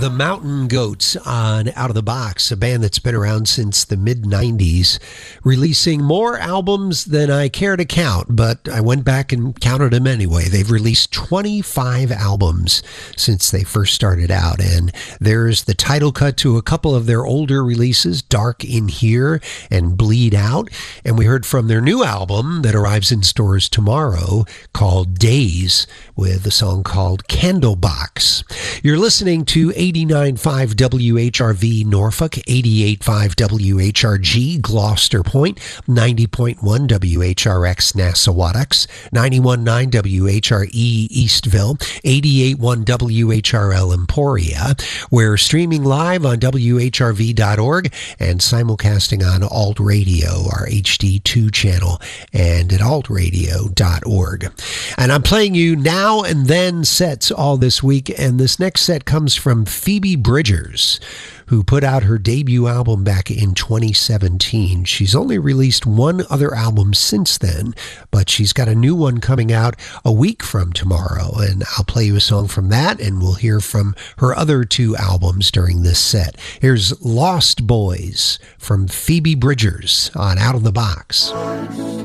The Mountain Goats on Out of the Box, a band that's been around since the mid-90s, releasing more albums than I care to count, but I went back and counted them anyway. They've released 25 albums since they first started out, and there's the title cut to a couple of their older releases, Dark in Here and Bleed Out, and we heard from their new album that arrives in stores tomorrow called Days, with a song called Candlebox. You're listening to 89.5 WHRV Norfolk, 88.5 WHRG Gloucester Point, 90.1 WHRX Nassawadox, 91.9 WHRE Eastville, 88.1 WHRL Emporia. We're streaming live on WHRV.org and simulcasting on Alt Radio, our HD2 channel, and at altradio.org. And I'm playing you Now and Then sets all this week, and this next set comes from Phoebe Bridgers, who put out her debut album back in 2017. She's only released one other album since then, but she's got a new one coming out a week from tomorrow, and I'll play you a song from that, and we'll hear from her other two albums during this set. Here's Lost Boys from Phoebe Bridgers on Out of the Box.